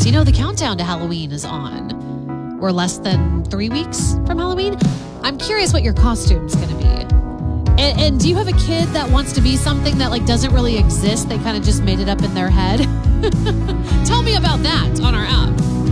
So, the countdown to Halloween is on. We're less than 3 weeks from Halloween. I'm curious what your costume's going to be. And do you have a kid that wants to be something that doesn't really exist? They kind of just made it up in their head. Tell me about that on our app.